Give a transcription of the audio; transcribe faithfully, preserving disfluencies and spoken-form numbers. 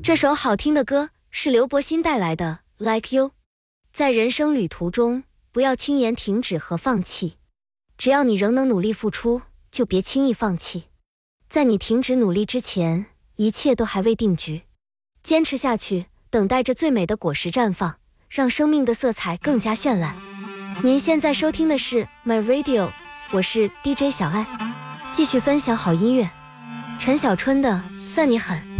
这首好听的歌是刘柏辛带来的《Like You》。在人生旅途中，不要轻言停止和放弃。只要你仍能努力付出，就别轻易放弃。在你停止努力之前，一切都还未定局。坚持下去，等待着最美的果实绽放，让生命的色彩更加绚烂。您现在收听的是 My Radio， 我是 D J 小爱，继续分享好音乐。陈小春的《算你狠》。